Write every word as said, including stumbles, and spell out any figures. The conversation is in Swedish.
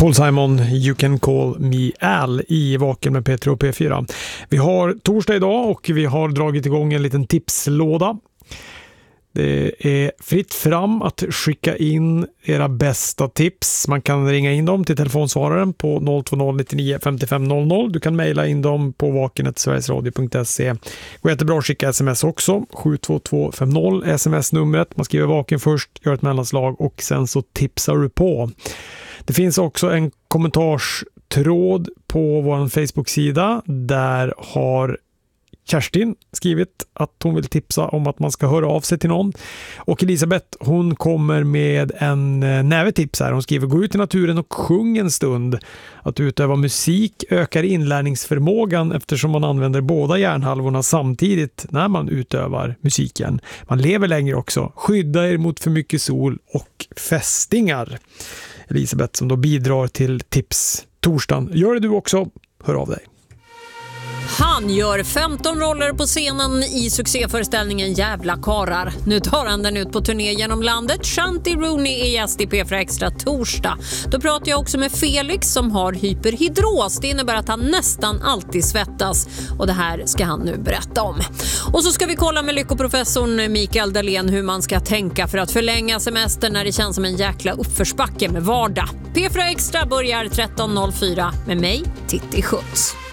Paul Simon, You Can Call Me Al i Vaken med Peter och P fyra. Vi har torsdag idag och vi har dragit igång en liten tipslåda. Det är fritt fram att skicka in era bästa tips. Man kan ringa in dem till telefonsvararen på noll två noll nittionio femtiofem noll noll. Du kan mejla in dem på vaken snabel-a sverigesradio punkt se. Går jättebra att skicka sms också. sju två två fem noll sms-numret. Man skriver vaken först, gör ett mellanslag och sen så tipsar du på. Det finns också en kommentarstråd på vår Facebook-sida. Där har Kerstin skrivit att hon vill tipsa om att man ska höra av sig till någon. Och Elisabeth, hon kommer med en nävetips här. Hon skriver: gå ut i naturen och sjung en stund. Att utöva musik ökar inlärningsförmågan eftersom man använder båda hjärnhalvorna samtidigt när man utövar musiken. Man lever längre också. Skydda er mot för mycket sol och fästingar. Elisabeth som då bidrar till tips torsdagen. Gör det du också. Hör av dig. Han gör femton roller på scenen i succéföreställningen Jävla karar. Nu tar han den ut på turné genom landet. Shanti Rooney är gäst i P fyra Extra torsdag. Då pratar jag också med Felix som har hyperhidros. Det innebär att han nästan alltid svettas. Och det här ska han nu berätta om. Och så ska vi kolla med lyckoprofessorn Mikael Dahlén hur man ska tänka för att förlänga semestern när det känns som en jäkla uppförsbacke med vardag. P fyra Extra börjar tretton noll fyra med mig, Titti Schutz.